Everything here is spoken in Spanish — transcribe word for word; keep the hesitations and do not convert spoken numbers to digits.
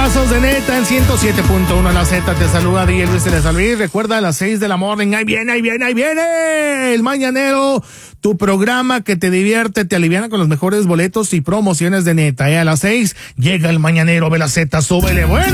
Abrazos de neta en ciento siete punto uno. La Z te saluda D J Luis de la Salud. Recuerda a las seis de la morning. Ahí viene, ahí viene, ahí viene. El Mañanero, tu programa que te divierte, te aliviana con los mejores boletos y promociones de neta. ¿eh? A las seis llega el Mañanero. Ve la Z, súbele, bueno.